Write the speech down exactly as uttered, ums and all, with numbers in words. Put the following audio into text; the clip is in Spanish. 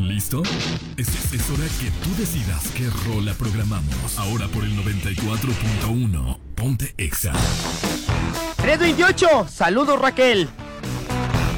¿Listo? Es, es hora que tú decidas qué rola programamos. Ahora por el noventa y cuatro punto uno. Ponte Exa. tres veintiocho. Saludos, Raquel.